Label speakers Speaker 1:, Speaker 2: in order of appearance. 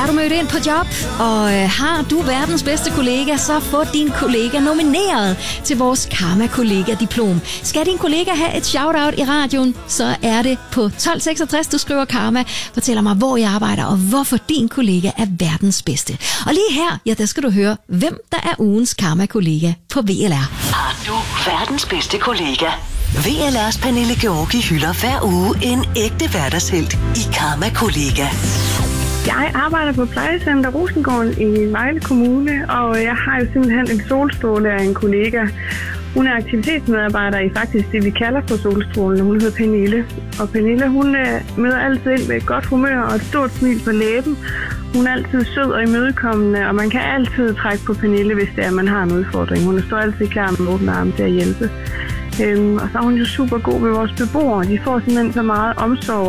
Speaker 1: Er du mødt ind på job, og har du verdens bedste kollega, så få din kollega nomineret til vores Karma-kollega-diplom. Skal din kollega have et shout-out i radioen, så er det på 1266, du skriver Karma, fortæller mig, hvor jeg arbejder, og hvorfor din kollega er verdens bedste. Og lige her, ja, der skal du høre, hvem der er ugens Karma-kollega på VLR.
Speaker 2: Har du verdens bedste kollega? VLR's Pernille Georgi hylder hver uge en ægte hverdagshelt i Karma-kollega.
Speaker 3: Jeg arbejder på plejecenter Rosengården i Vejle Kommune, og jeg har jo simpelthen en solstråle af en kollega. Hun er aktivitetsmedarbejder i faktisk det, vi kalder for solstrålen. Hun hedder Pernille. Og Pernille, hun møder altid ind med et godt humør og et stort smil på læben. Hun er altid sød og imødekommende, og man kan altid trække på Pernille, hvis det er, man har en udfordring. Hun står altid klar med åbne arme til at hjælpe. Og så er hun jo super god ved vores beboere. De får simpelthen så meget omsorg